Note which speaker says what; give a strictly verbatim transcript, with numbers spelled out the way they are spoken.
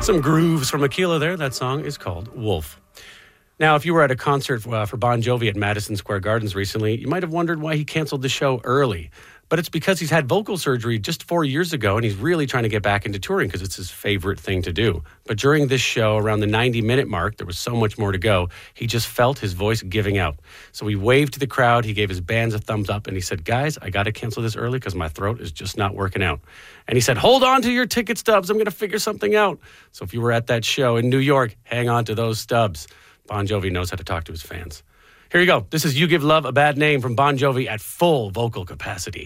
Speaker 1: Some grooves from Aquila there. That song is called Wolf. Now, if you were at a concert uh, for Bon Jovi at Madison Square Gardens recently, you might have wondered why he canceled the show early. But it's because he's had vocal surgery just four years ago, and he's really trying to get back into touring because it's his favorite thing to do. But during this show, around the ninety-minute mark, there was so much more to go, he just felt his voice giving out. So he waved to the crowd, he gave his bands a thumbs up, and he said, guys, I got to cancel this early because my throat is just not working out. And he said, hold on to your ticket stubs, I'm going to figure something out. So if you were at that show in New York, hang on to those stubs. Bon Jovi knows how to talk to his fans. Here you go. This is You Give Love a Bad Name from Bon Jovi at full vocal capacity.